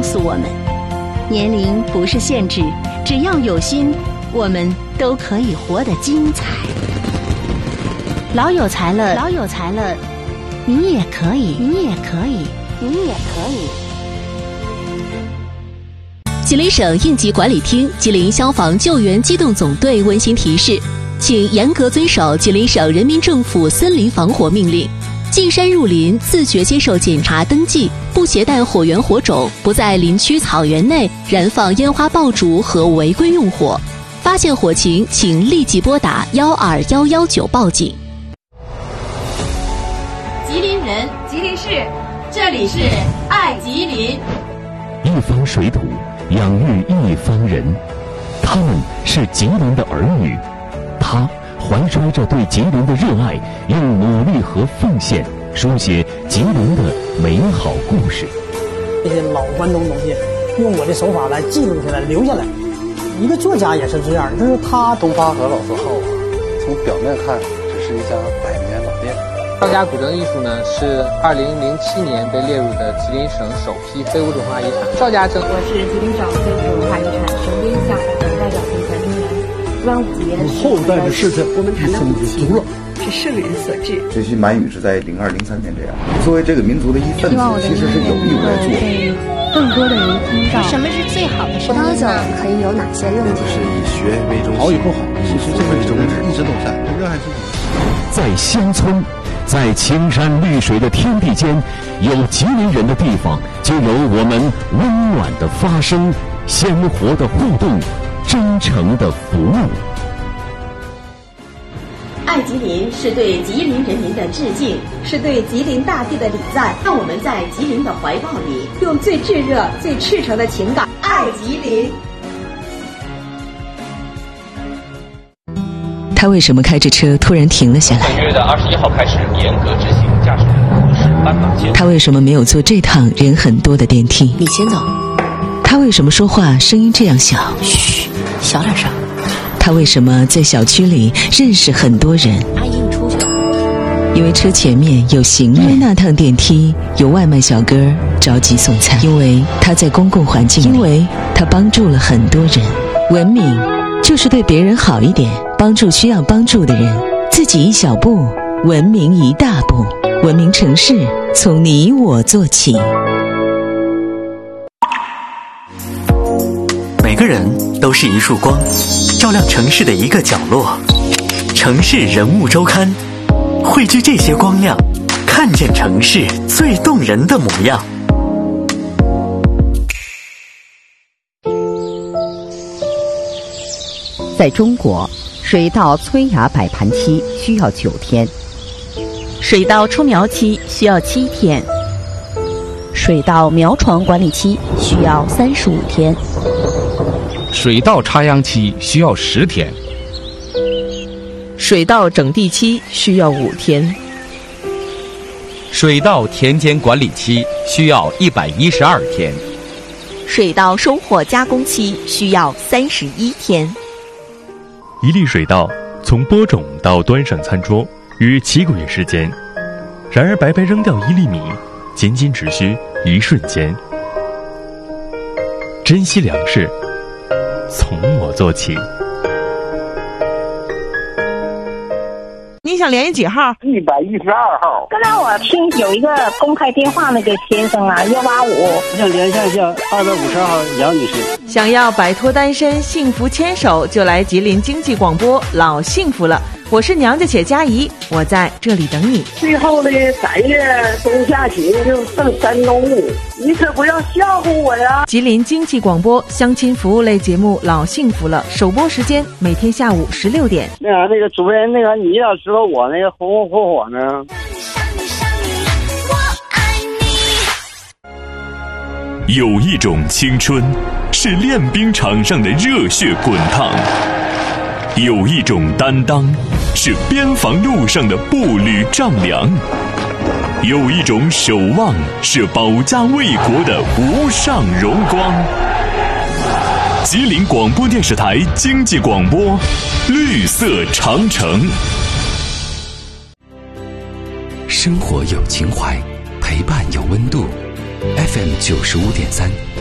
诉我们，年龄不是限制，只要有心，我们都可以活得精彩。老有才了，老有才了，你也可以，你也可以，你也可以。 吉林省应急管理厅、吉林消防救援机动总队温馨提示，请严格遵守吉林省人民政府森林防火命令，进山入林自觉接受检查登记，不携带火源火种，不在林区草原内燃放烟花爆竹和违规用火。发现火情，请立即拨打12119报警。 吉林人，吉林市，这里是爱吉林。 一方水土养育一方人，他们是吉林的儿女，他怀揣着对吉林的热爱，用努力和奉献书写吉林的美好故事。 这些老关东东西，用我的手法来记录下来，留下来。一个作家也是这样，就是他东发和老字号啊，从表面看只是一家百年老店。 赵家古镇艺术呢，是2007年被列入的吉林省首批非物质文化遗产。赵家镇， 我是吉林省非物质文化遗产省编下的代表评选人员。端午节的后代的事情， 我们谈到母亲足了， 是圣人所致。 学习满语是在02、03年这样。作为这个民族的一份子，其实是有义务来做。 更多的人听到什么是最好的声音呢？ 可以有哪些用途？ 就是以学为中心， 好与不好，其实这个宗旨一直都在，热爱自己。 在乡村，在青山绿水的天地间，有吉林人的地方，就有我们温暖的发声、鲜活的互动、真诚的服务。 爱吉林是对吉林人民的致敬，是对吉林大地的礼赞。让我们在吉林的怀抱里，用最炙热、最赤诚的情感爱吉林。 他为什么开着车突然停了下来？ 本月的21号开始严格执行驾驶人无视斑马线。 他为什么没有坐这趟人很多的电梯？ 你先走。 他为什么说话声音这样小？ 嘘，小点声。 他为什么在小区里认识很多人？ 阿姨，你出去。 因为车前面有行人，因为那趟电梯有外卖小哥着急送餐，因为他在公共环境里，因为他帮助了很多人。文明就是对别人好一点，帮助需要帮助的人，自己一小步，文明一大步。文明城市从你我做起。 每个人都是一束光，照亮城市的一个角落。城市人物周刊汇聚这些光亮，看见城市最动人的模样。 在中国，水稻催芽摆盘期需要9天， 水稻出苗期需要7天， 水稻苗床管理期需要35天， 水稻插秧期需要10天， 水稻整地期需要5天， 水稻田间管理期需要112天， 水稻收获加工期需要31天。 一粒水稻从播种到端上餐桌约7个月时间，然而白白扔掉1粒米，仅仅只需1瞬间。珍惜粮食，从我做起。 你想联系几号 ？112号。 刚才我听有一个公开电话那个先生啊，185。 我想连线一下252号杨女士。 想要摆脱单身，幸福牵手，就来吉林经济广播，老幸福了。我是娘家且佳怡，我在这里等你。 最后的3月中下旬就剩山东，你可不要笑话我呀！ 吉林经济广播相亲服务类节目《老幸福了》首播时间每天下午16点。 那个主持人，你要知道我红红火火呢。 有一种青春是练兵场上的热血滚烫，有一种担当是边防路上的步履丈量，有一种守望是保家卫国的无上荣光。吉林广播电视台经济广播，绿色长城。 生活有情怀，陪伴有温度。FM 95.3